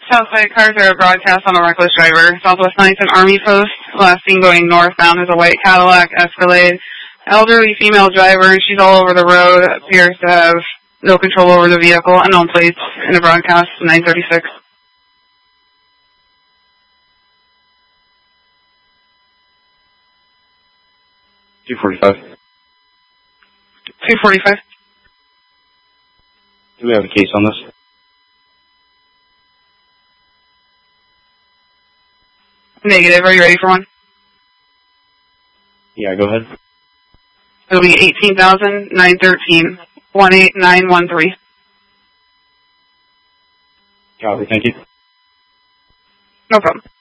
Southside cars are broadcast on a reckless driver. Southwest 9th and Army Post. Last seen going northbound is a white Cadillac Escalade. Elderly female driver, and she's all over the road. Appears to have no control over the vehicle. Unknown plates in the broadcast, 936. 245. 245. Do we have a case on this? Negative. Are you ready for one? Yeah, go ahead. It'll be 18,913. 18913. Copy, thank you. No problem.